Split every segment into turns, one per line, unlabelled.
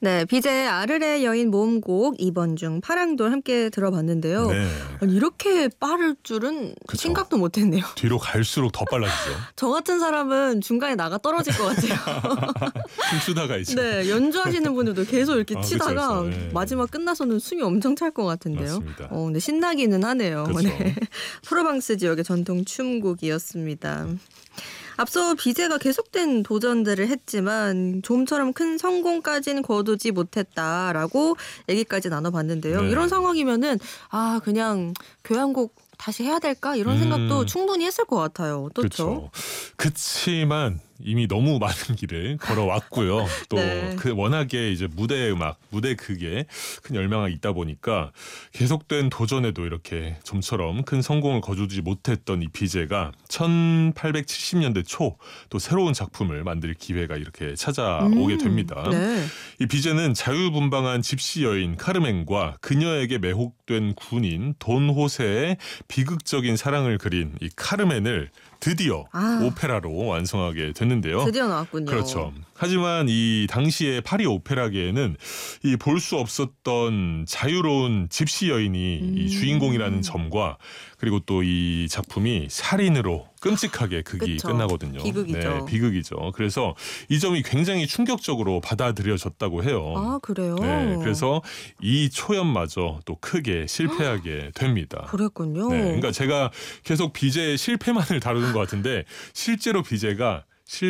네, 비제의 아르레 여인 모음곡 2번 중 파랑돌 함께 들어봤는데요.
네.
아니, 이렇게 빠를 줄은
그쵸.
생각도 못했네요.
뒤로 갈수록 더 빨라지죠.
저 같은 사람은 중간에 나가 떨어질 것 같아요.
춤추다가 이제.
네, 연주하시는 분들도 계속 이렇게 치다가
그쵸. 네.
마지막 끝나서는 숨이 엄청 찰 것 같은데요.
맞습니다.
근데 신나기는 하네요.
그쵸.
네. 프로방스 지역의 전통 춤곡이었습니다. 앞서 비제가 계속된 도전들을 했지만 좀처럼 큰 성공까지는 거두지 못했다라고 얘기까지 나눠봤는데요.
네.
이런 상황이면은 그냥 교향곡 다시 해야 될까 이런 생각도 충분히 했을 것 같아요. 어떻죠?
그렇지만 이미 너무 많은 길을 걸어왔고요. 또
네.
워낙에 이제 무대 음악, 무대 극에 큰 열망이 있다 보니까 계속된 도전에도 이렇게 좀처럼 큰 성공을 거두지 못했던 이 비제가 1870년대 초 또 새로운 작품을 만들 기회가 이렇게 찾아오게 됩니다.
네.
이 비제는 자유분방한 집시 여인 카르멘과 그녀에게 매혹된 군인 돈 호세의 비극적인 사랑을 그린 이 카르멘을 드디어 오페라로 완성하게 됐는데요.
드디어 나왔군요.
그렇죠. 하지만 이 당시의 파리 오페라계에는 이 볼 수 없었던 자유로운 집시 여인이 이 주인공이라는 점과 그리고 또 이 작품이 살인으로 끔찍하게 극이
그쵸.
끝나거든요.
비극이죠.
네, 비극이죠. 그래서 이 점이 굉장히 충격적으로 받아들여졌다고 해요.
아, 그래요?
네, 그래서 이 초연마저 또 크게 실패하게 됩니다.
그랬군요.
네, 그러니까 제가 계속 비제의 실패만을 다루는 것 같은데 실제로 비제가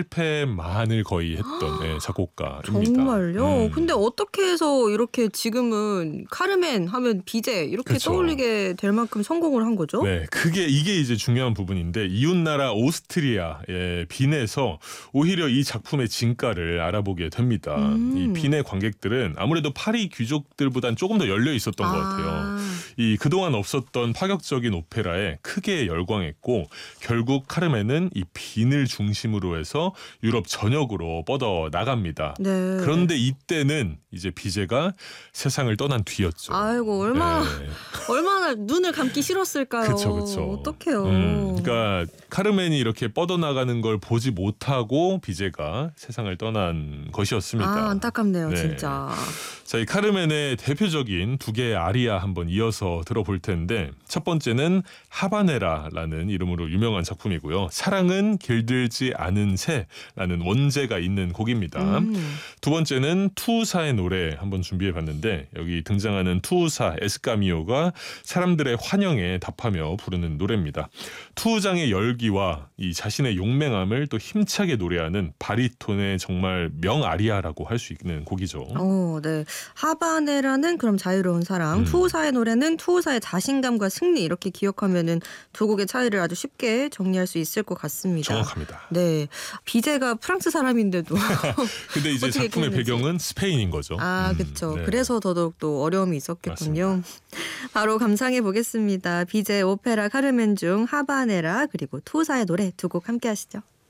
실패만을 거의 했던 작곡가입니다.
정말요? 근데 어떻게 해서 이렇게 지금은 카르멘 하면 비제 이렇게
그쵸.
떠올리게 될 만큼 성공을 한 거죠?
네, 이게 이제 중요한 부분인데 이웃나라 오스트리아의 빈에서 오히려 이 작품의 진가를 알아보게 됩니다. 이 빈의 관객들은 아무래도 파리 귀족들보단 조금 더 열려 있었던 것 같아요. 이 그동안 없었던 파격적인 오페라에 크게 열광했고 결국 카르멘은 이 빈을 중심으로 해서 유럽 전역으로 뻗어 나갑니다.
네.
그런데 이때는 이제 비제가 세상을 떠난 뒤였죠.
아이고 얼마나 눈을 감기 싫었을까요?
그렇죠.
어떡해요.
그러니까 카르멘이 이렇게 뻗어나가는 걸 보지 못하고 비제가 세상을 떠난 것이었습니다.
안타깝네요,
네.
진짜.
자, 이 카르멘의 대표적인 두 개의 아리아 한번 이어서 들어볼 텐데 첫 번째는 하바네라라는 이름으로 유명한 작품이고요. 사랑은 길들지 않은 새라는 원제가 있는 곡입니다. 두 번째는 투우사의 노래 한번 준비해봤는데 여기 등장하는 투우사 에스카미오가 사람들의 환영에 답하며 부르는 노래입니다. 투우장의 열기와 이 자신의 용맹함을 또 힘차게 노래하는 바리톤의 정말 명아리아라고 할 수 있는 곡이죠.
네. 하바네라는 그럼 자유로운 사랑, 투우사의 노래는 투우사의 자신감과 승리 이렇게 기억하면은 두 곡의 차이를 아주 쉽게 정리할 수 있을 것 같습니다.
정확합니다.
네. 비제가 프랑스 사람인데도
근데 이제
어떻게
작품의
기억했는지.
배경은 스페인인 거죠.
그렇죠.
네.
그래서 더더욱 또 어려움이 있었겠군요. 바로 감상해 보겠습니다. 비제 오페라 카르멘 중 하바네라 그리고 투우사의 노래 두 곡 함께 하시죠.